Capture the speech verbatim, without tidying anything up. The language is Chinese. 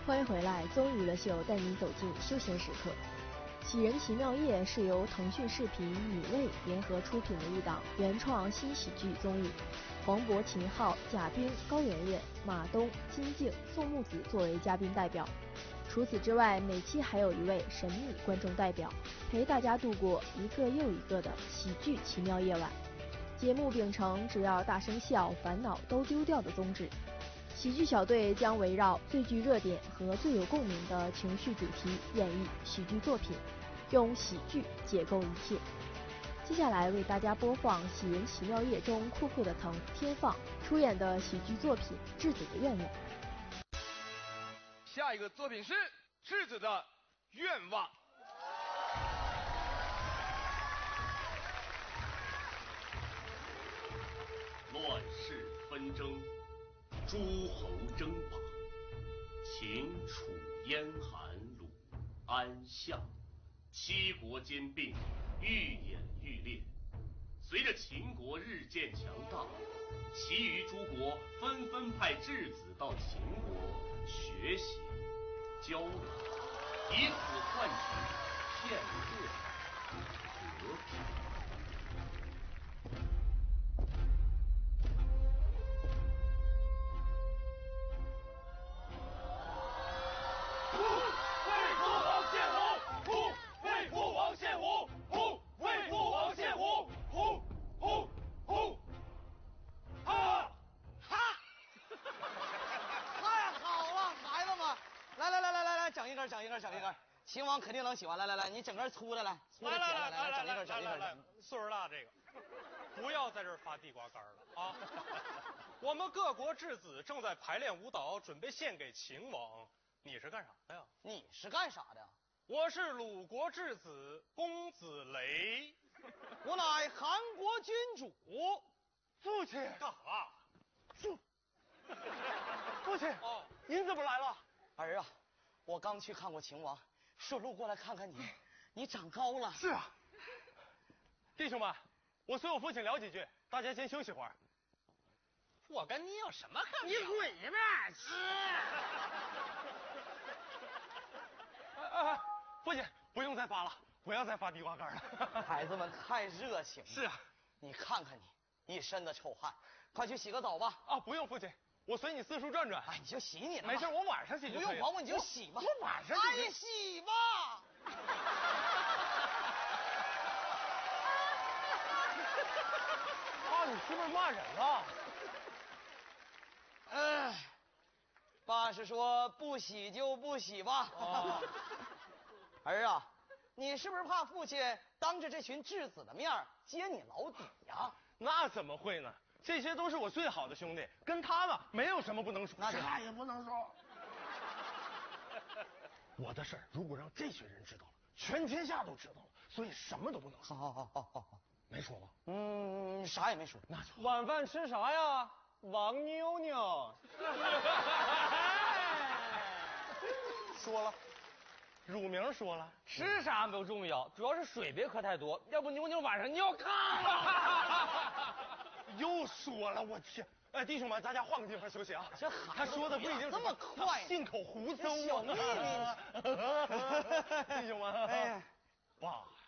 欢迎回来，综艺娱乐秀带您走进休闲时刻。《喜人奇妙夜》是由腾讯视频、米未联合出品的一档原创新喜剧综艺。黄渤、秦昊、贾冰、高圆圆、马东、金靖、宋木子作为嘉宾代表。除此之外，每期还有一位神秘观众代表，陪大家度过一个又一个的喜剧奇妙夜晚。节目秉承只要大声笑，烦恼都丢掉的宗旨。喜剧小队将围绕最具热点和最有共鸣的情绪主题演绎喜剧作品，用喜剧解构一切。接下来为大家播放《喜人奇妙夜》中酷酷的藤天放出演的喜剧作品《质子的愿望》。 下一个作品是质子的愿望。 乱世纷争，诸侯争霸，秦楚燕韩鲁安夏，七国兼并，愈演愈烈。随着秦国日渐强大，其余诸国纷纷派质子到秦国学习交流，以此换取片刻和平。 整一根，整一根，秦王肯定能喜欢。来来来，你整根粗的来，粗的起来，来来，整一根，整一根。来， 岁数大这个，不要在这儿发地瓜干了啊！我们各国质子正在排练舞蹈，准备献给秦王。你是干啥的呀？ 你是干啥的？ 我是鲁国质子公子雷， 我乃韩国君主。 父亲干啥？ 父， 父亲哦，您怎么来了？ 儿啊。我刚去看过秦王，顺路过来看看你，你长高了。 是啊，弟兄们，我随我父亲聊几句，大家先休息会儿。 我跟你有什么可聊？ 你滚吧！ 啊啊！父亲，不用再发了，不要再发地瓜干了。 孩子们太热情了。 是啊， 你看看你，一身的臭汗，快去洗个澡吧。 啊，不用，父亲。我随你四处转转， 哎，你就洗你的， 没事，我晚上洗就可以了。 不用管我，你就洗吧。 我晚上洗。哎，洗吧。 爸，你是不是骂人了？ 嗯，爸是说不洗就不洗吧。 哦、 儿啊，你是不是怕父亲当着这群质子的面揭你老底呀？ 那怎么会呢？这些都是我最好的兄弟，跟他们没有什么不能说。 那啥也不能说。 我的事儿如果让这群人知道了，全天下都知道了，所以什么都不能说。 好好好好好， 没说吧？ 嗯，啥也没说。 那就晚饭吃啥呀？王妞妞。 说了，乳名说了， 吃啥不重要，主要是水别喝太多，要不妞妞晚上尿炕了。 又说了，我天！哎，弟兄们，大家换个地方休息啊。 这孩他说的不一定这么快， 信口胡诌小秘密。 弟兄们， 哎呀， 爸